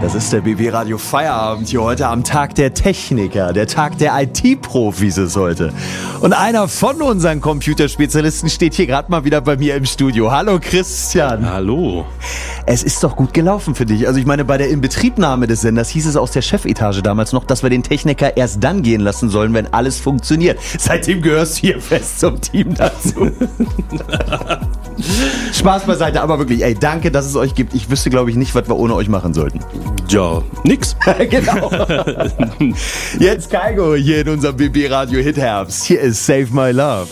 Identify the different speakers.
Speaker 1: Das ist der BB Radio Feierabend hier heute am Tag der Techniker, der Tag der IT-Profis ist heute. Und einer von unseren Computerspezialisten steht hier gerade mal wieder bei mir im Studio. Hallo Christian.
Speaker 2: Hallo.
Speaker 1: Es ist doch gut gelaufen für dich. Also ich meine, bei der Inbetriebnahme des Senders hieß es aus der Chefetage damals noch, dass wir den Techniker erst dann gehen lassen sollen, wenn alles funktioniert. Seitdem gehörst du hier fest zum Team dazu. Spaß beiseite, aber wirklich, ey, danke, dass es euch gibt. Ich wüsste, glaube ich, nicht, was wir ohne euch machen sollten.
Speaker 2: Ja, nix.
Speaker 1: Genau. Jetzt Kaigo hier in unserem BB Radio Hit Herbst. Hier ist Save My Love.